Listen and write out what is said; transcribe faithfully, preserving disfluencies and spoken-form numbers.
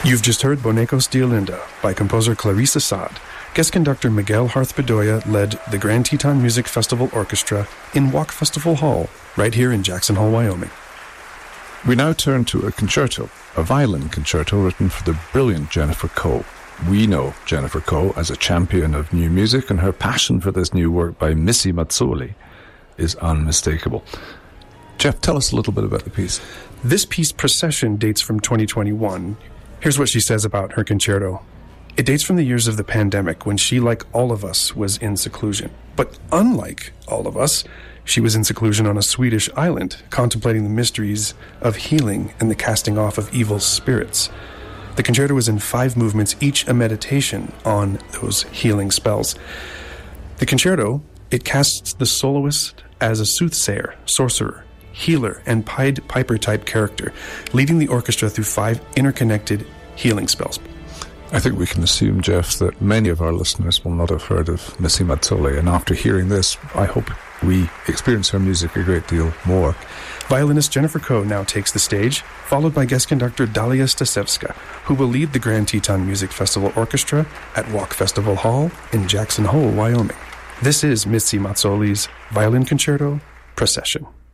You've just heard Bonecos de Olinda by composer Clarissa Saad. Guest conductor Miguel Harth-Bedoya led the Grand Teton Music Festival Orchestra in Walk Festival Hall, right here in Jackson Hole, Wyoming. We now turn to a concerto, a violin concerto written for the brilliant Jennifer Koh. We know Jennifer Koh as a champion of new music, and her passion for this new work by Missy Mazzoli is unmistakable. Jeff, tell us a little bit about the piece. This piece, Procession, dates from twenty twenty-one. Here's what she says about her concerto. It dates from the years of the pandemic, when she, like all of us, was in seclusion. But unlike all of us, she was in seclusion on a Swedish island, contemplating the mysteries of healing and the casting off of evil spirits. The concerto is in five movements, each a meditation on those healing spells. The concerto, it casts the soloist as a soothsayer, sorcerer, healer, and Pied Piper-type character, leading the orchestra through five interconnected healing spells. I think we can assume, Jeff, that many of our listeners will not have heard of Missy Mazzoli, and after hearing this, I hope we experience her music a great deal more. Violinist Jennifer Koh now takes the stage, followed by guest conductor Dalia Stasevska, who will lead the Grand Teton Music Festival Orchestra at Walk Festival Hall in Jackson Hole, Wyoming. This is Missy Mazzoli's Violin Concerto, Procession.